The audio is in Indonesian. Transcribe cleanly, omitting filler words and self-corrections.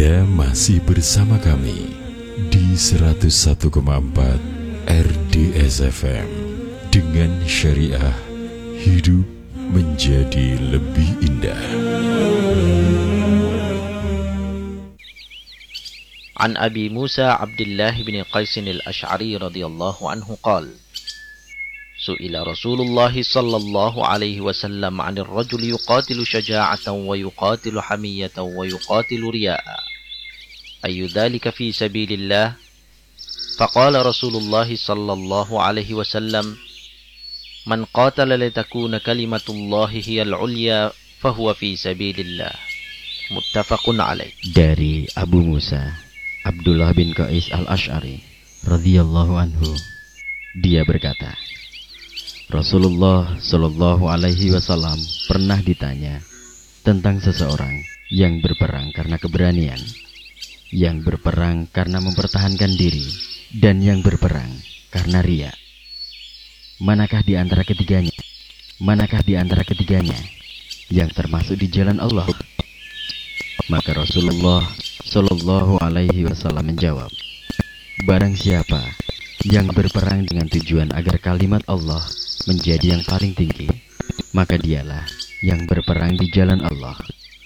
Anda masih bersama kami di 101,4 RDS FM dengan syariah hidup menjadi lebih indah. An Abi Musa Abdullah bin Qais al-Ash'ari radhiyallahu anhu qala Su'ila Rasulullah sallallahu alaihi wasallam 'anil rajuli yuqatilu syaja'atan wa yuqatilu hamiyatan wa yuqatilu riya'a ayu dzalika fi sabilillah faqala Rasulullah sallallahu alaihi wasallam man qatala litakuna kalimatullahi hiyal 'ulya fahuwa fi sabilillah muttafaqun alaih. Dari Abu Musa Abdullah bin Qais al-Ash'ari radhiyallahu anhu, dia berkata, Rasulullah Shallallahu Alaihi Wasallam pernah ditanya tentang seseorang yang berperang karena keberanian, yang berperang karena mempertahankan diri, dan yang berperang karena riya. Manakah di antara ketiganya? Manakah di antara ketiganya yang termasuk di jalan Allah? Maka Rasulullah Shallallahu Alaihi Wasallam menjawab, barang siapa yang berperang dengan tujuan agar kalimat Allah menjadi yang paling tinggi, maka dialah yang berperang di jalan Allah.